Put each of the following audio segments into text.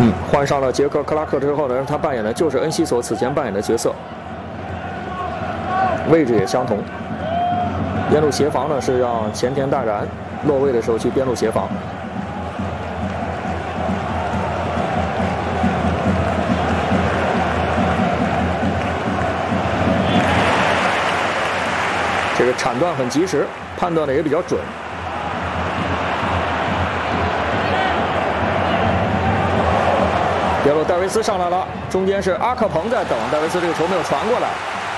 换上了杰克·克拉克之后呢，他扮演的就是恩西索此前扮演的角色，位置也相同。边路协防呢是让前田大然落位的时候去边路协防。这个铲断很及时，判断的也比较准。边路戴维斯上来了，中间是阿克彭在等，戴维斯这个球没有传过来。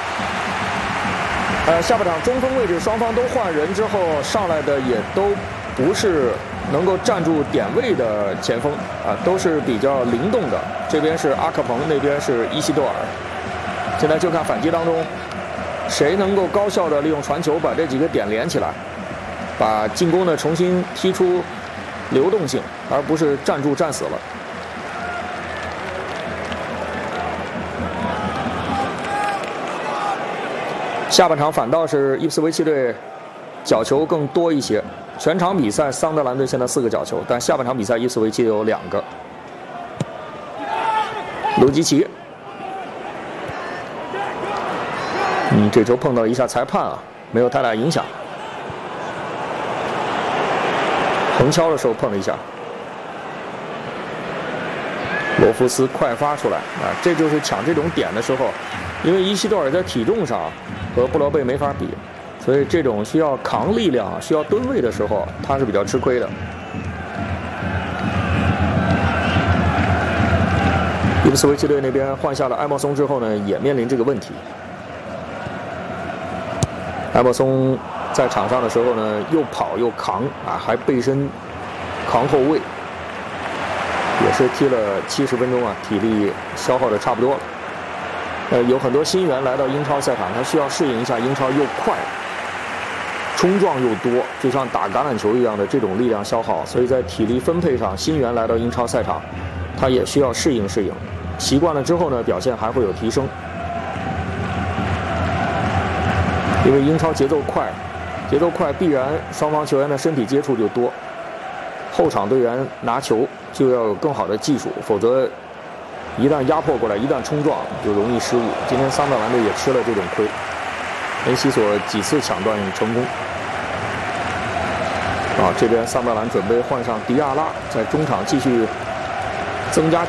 下半场中锋位置双方都换人之后上来的也都不是能够站住点位的前锋啊，都是比较灵动的。这边是阿克彭，那边是伊西多尔。现在就看反击当中，谁能够高效的利用传球把这几个点连起来，把进攻呢重新踢出流动性，而不是站住站死了。下半场反倒是伊普斯维奇队角球更多一些，全场比赛桑德兰队现在4个角球，但下半场比赛伊普斯维奇有2个。卢基奇，这球碰到一下裁判啊，没有太大影响。横敲的时候碰了一下。罗夫斯快发出来啊，这就是抢这种点的时候，因为伊西多尔在体重上和布劳贝没法比，所以这种需要扛力量、需要吨位的时候，他是比较吃亏的。伊普斯维奇队那边换下了埃默松之后呢，也面临这个问题。埃默松在场上的时候呢，又跑又扛啊，还背身扛后卫，也是踢了70分钟啊，体力消耗的差不多了。有很多新援来到英超赛场，他需要适应一下英超又快、冲撞又多，就像打橄榄球一样的这种力量消耗，所以在体力分配上，新援来到英超赛场，他也需要适应。习惯了之后呢，表现还会有提升。因为英超节奏快必然双方球员的身体接触就多，后场队员拿球就要有更好的技术，否则一旦压迫过来，一旦冲撞就容易失误。今天桑德兰队也吃了这种亏，恩西索几次抢断成功。这边桑德兰准备换上迪亚拉，在中场继续增加